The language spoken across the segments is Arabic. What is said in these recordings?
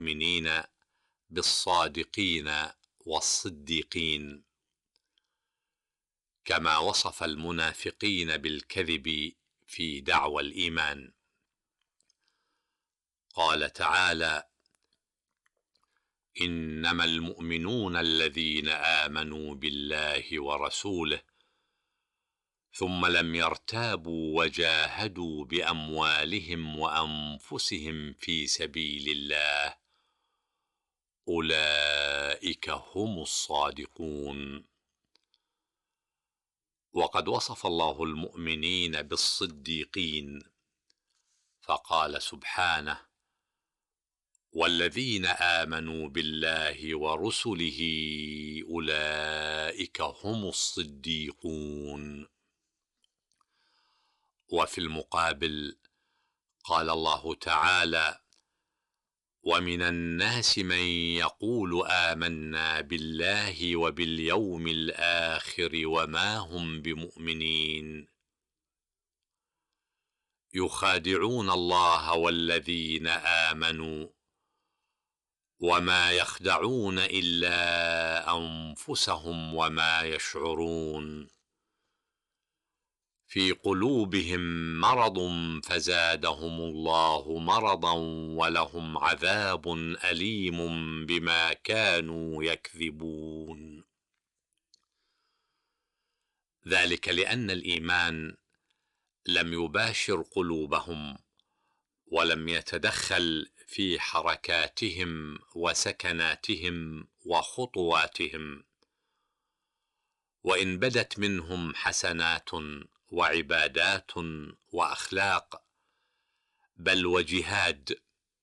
المؤمنين بالصادقين والصديقين، كما وصف المنافقين بالكذب في دعوى الإيمان. قال تعالى: إنما المؤمنون الذين آمنوا بالله ورسوله ثم لم يرتابوا وجاهدوا بأموالهم وأنفسهم في سبيل الله أولئك هم الصادقون. وقد وصف الله المؤمنين بالصديقين فقال سبحانه: والذين آمنوا بالله ورسله أولئك هم الصديقون. وفي المقابل قال الله تعالى: ومن الناس من يقول آمنا بالله وباليوم الآخر وما هم بمؤمنين يخادعون الله والذين آمنوا وما يخدعون إلا أنفسهم وما يشعرون في قلوبهم مرض فزادهم الله مرضا ولهم عذاب أليم بما كانوا يكذبون. ذلك لأن الإيمان لم يباشر قلوبهم ولم يتدخل في حركاتهم وسكناتهم وخطواتهم، وإن بدت منهم حسنات وعبادات وأخلاق بل وجهاد،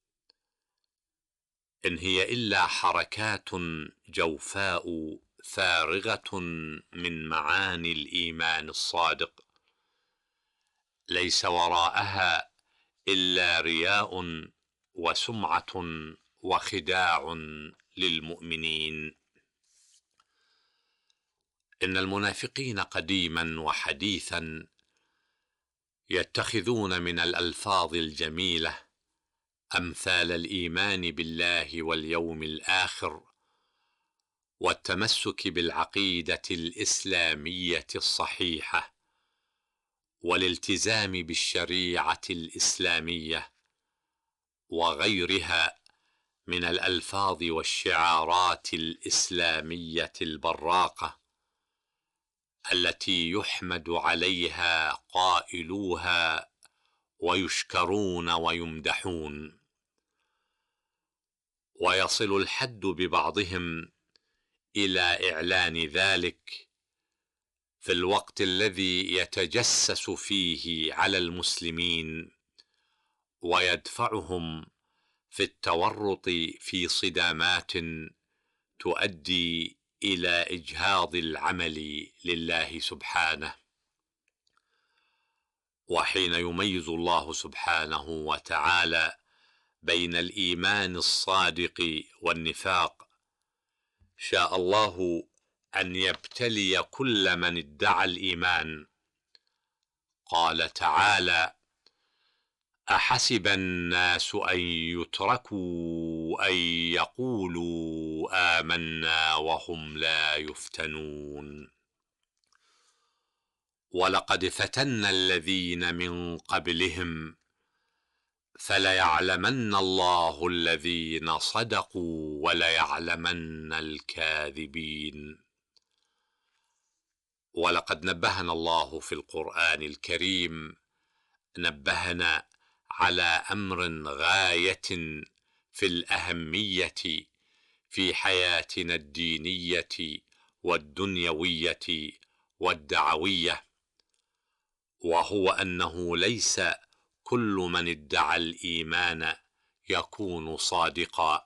إن هي إلا حركات جوفاء فارغة من معاني الإيمان الصادق، ليس وراءها إلا رياء وسمعة وخداع للمؤمنين. إن المنافقين قديما وحديثا يتخذون من الألفاظ الجميلة أمثال الإيمان بالله واليوم الآخر والتمسك بالعقيدة الإسلامية الصحيحة والالتزام بالشريعة الإسلامية وغيرها من الألفاظ والشعارات الإسلامية البراقة التي يحمد عليها قائلوها ويشكرون ويمدحون، ويصل الحد ببعضهم إلى إعلان ذلك في الوقت الذي يتجسس فيه على المسلمين ويدفعهم في التورط في صدامات تؤدي إلى إجهاض العمل لله سبحانه. وحين يميز الله سبحانه وتعالى بين الإيمان الصادق والنفاق، شاء الله أن يبتلي كل من ادعى الإيمان. قال تعالى: أحسب الناس أن يتركوا أن يقولوا آمنا وهم لا يفتنون ولقد فتنا الذين من قبلهم فليعلمن الله الذين صدقوا وليعلمن الكاذبين. ولقد نبهنا الله في القرآن الكريم، نبهنا على أمر غاية في الأهمية في حياتنا الدينية والدنيوية والدعوية، وهو أنه ليس كل من ادعى الإيمان يكون صادقا،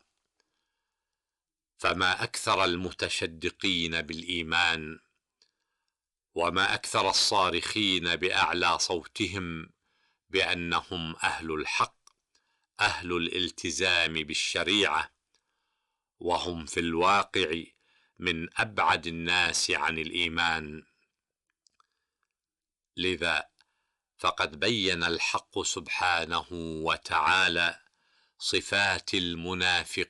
فما أكثر المتشدقين بالإيمان وما أكثر الصارخين بأعلى صوتهم بأنهم أهل الحق أهل الالتزام بالشريعة، وهم في الواقع من أبعد الناس عن الإيمان. لذا فقد بين الحق سبحانه وتعالى صفات المنافقين